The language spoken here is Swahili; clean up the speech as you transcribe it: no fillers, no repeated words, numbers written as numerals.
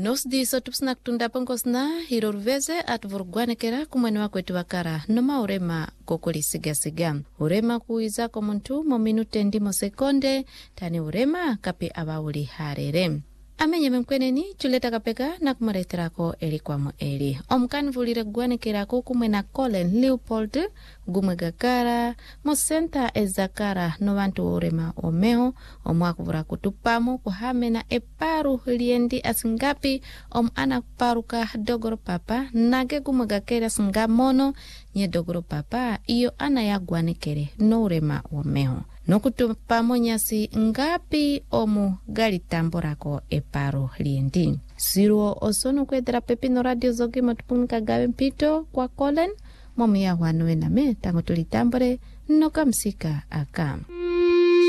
Nos diso tupsna kutunda pankosna hirorveze at vurgwanekera kumwene wakwetu wakara noma urema kokuli sigasiga. Urema kuiza komuntu mo minute ndimo sekonde tani urema kapi abauli harere. Amenye mkweneni chuleta kapeka na kumareterako eli kwa mweli. Omkani vulire gwanekerako kumwena Colin Leopold gumwegakara mosenta ezakara no bantu urema omeo omwakuvura kutupamo kuhamena eparu liendi asingapi ana paruka dogoro papa nage gumwegakera singamono nye dogoro papa iyo ana ya gwanekere no urema omeo. Nokutupamo nyasi ngapi omu gali tamborako eparu liendi. Siruo osono kwedra pepino radio zogi matupunika gawe mpito kwa Colin momi ya wanwe na me tango tulitambore noka msika aka.